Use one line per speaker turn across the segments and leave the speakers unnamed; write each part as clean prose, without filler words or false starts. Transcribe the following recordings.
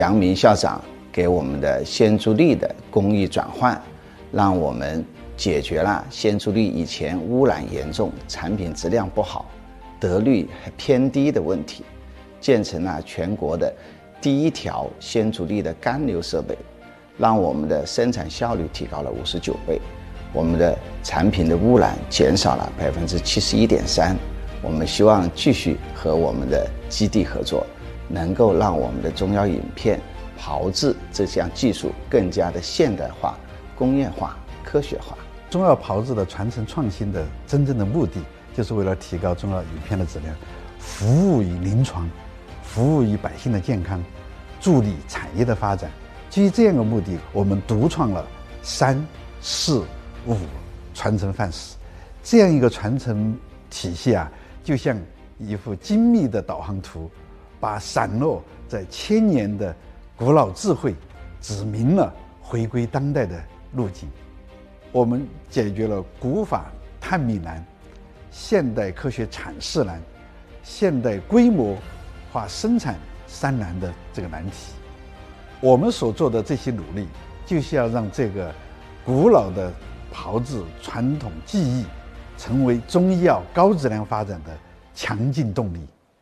杨明校长给我们的鲜珠粒的工艺转换，让我们解决了鲜珠粒以前污染严重、产品质量不好、得率偏低的问题，建成了全国的第一条鲜珠粒的干流设备，让我们的生产效率提高了59倍，我们的产品的污染减少了71.3%。我们希望继续和我们的基地合作，能够让我们的中药饮片炮制这项技术更加的现代化、工业化、科学化。
中药炮制的传承创新的真正的目的，就是为了提高中药饮片的质量，服务于临床，服务于百姓的健康，助力产业的发展。基于这样的目的，我们独创了3、4、5传承范式。这样一个传承体系就像一幅精密的导航图，把散落在千年的古老智慧指明了回归当代的路径。我们解决了古法探秘难、现代科学阐释难、现代规模化生产3难的这个难题。我们所做的这些努力，就是要让这个古老的炮制传统技艺成为中医药高质量发展的强劲动力。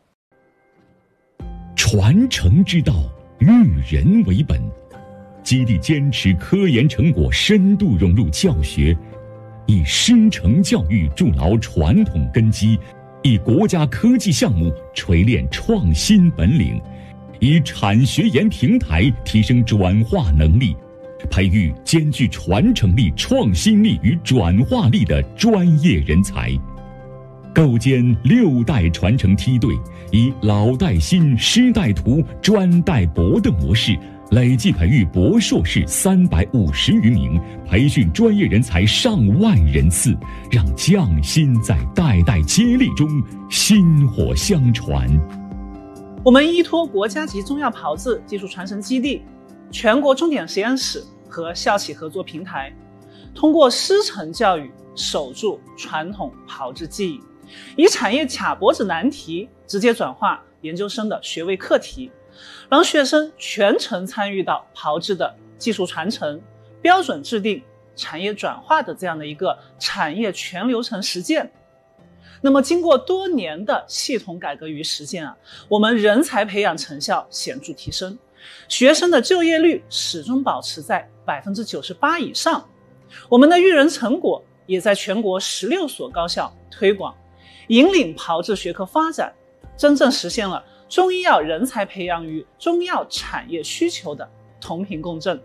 传承之道，育人为本。基地坚持科研成果深度融入教学，以师承教育筑牢传统根基，以国家科技项目锤炼创新本领，以产学研平台提升转化能力，培育兼具传承力、创新力与转化力的专业人才，构建6代传承梯队，以老带新、师带徒、专带博的模式，累计培育博硕士350余名，培训专业人才上万人次，让匠心在代代接力中薪火相传。
我们依托国家级中药炮制技术传承基地、全国重点实验室和校企合作平台，通过师承教育守住传统炮制技艺，以产业卡脖子难题直接转化研究生的学位课题，让学生全程参与到炮制的技术传承、标准制定、产业转化的这样的一个产业全流程实践。那么经过多年的系统改革与实践我们人才培养成效显著提升，学生的就业率始终保持在98%以上，我们的育人成果也在全国16所高校推广，引领炮制学科发展，真正实现了中医药人才培养与中药产业需求的同频共振。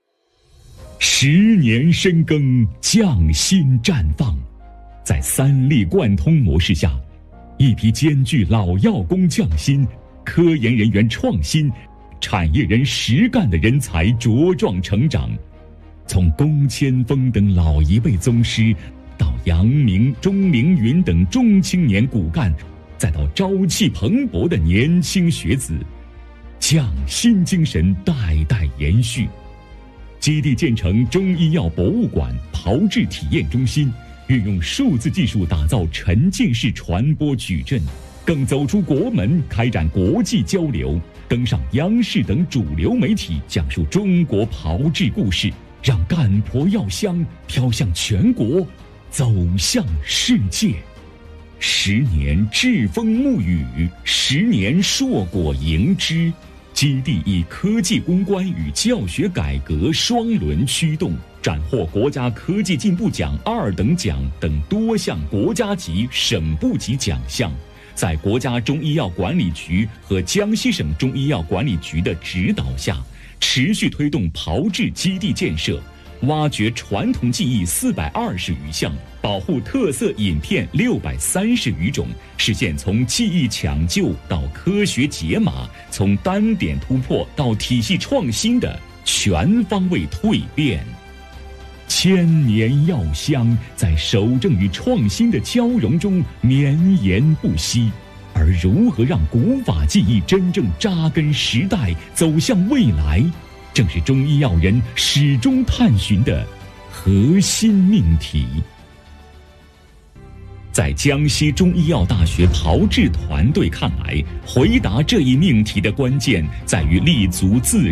10年深耕，匠心绽放。在3力贯通模式下，一批兼具老药工匠心、科研人员创新、产业人实干的人才茁壮成长。从龚千峰等老一辈宗师，到杨明、钟凌云等中青年骨干，再到朝气蓬勃的年轻学子，匠心精神代代延续。基地建成中医药博物馆、炮制体验中心，运用数字技术打造沉浸式传播矩阵，更走出国门开展国际交流，登上央视等主流媒体讲述中国炮制故事，让干婆药香飘向全国，走向世界。10年栉风沐雨，10年硕果迎之。基地以科技攻关与教学改革双轮驱动，斩获国家科技进步奖2等奖等多项国家级、省部级奖项，在国家中医药管理局和江西省中医药管理局的指导下，持续推动炮制基地建设，挖掘传统技艺420余项，保护特色饮片630余种，实现从技艺抢救到科学解码，从单点突破到体系创新的全方位蜕变。千年药香在守正与创新的交融中绵延不息，而如何让古法技艺真正扎根时代，走向未来，正是中医药人始终探寻的核心命题。在江西中医药大学炮制团队看来，回答这一命题的关键在于立足自